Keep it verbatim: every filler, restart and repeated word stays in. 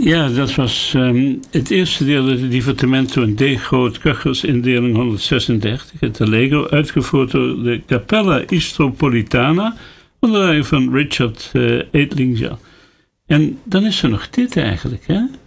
Ja, dat was um, het eerste deel, het Divertimento in D groot, Köchelsindeling honderdzesendertig, het Allegro, uitgevoerd door de Capella Istropolitana, onder leiding van Richard uh, Edlinger. En dan is er nog dit eigenlijk, hè?